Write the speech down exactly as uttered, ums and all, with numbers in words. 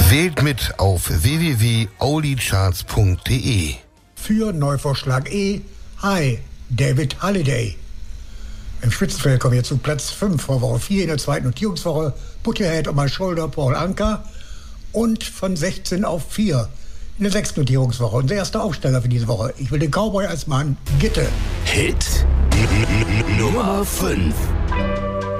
Wählt mit auf w w w punkt aulicharts punkt de. Für Neuvorschlag E, Hi, David Halliday. Im Spitzenfeld kommen wir zu Platz fünf vor Woche vier in der zweiten Notierungswoche. Put Your Head on My Shoulder, Paul Anka. Und von sechzehn auf vier in der sechsten Notierungswoche. Unser erster Aufsteiger für diese Woche. Ich will den Cowboy als Mann. Gitte. Hit Nummer fünf.